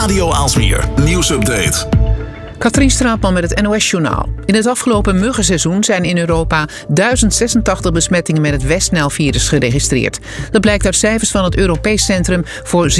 Radio Aalsmeer. Nieuwsupdate. Katrien Straatman met het NOS-journaal. In het afgelopen muggenseizoen zijn in Europa 1086 besmettingen met het West-Nijl-virus geregistreerd. Dat blijkt uit cijfers van het Europees Centrum voor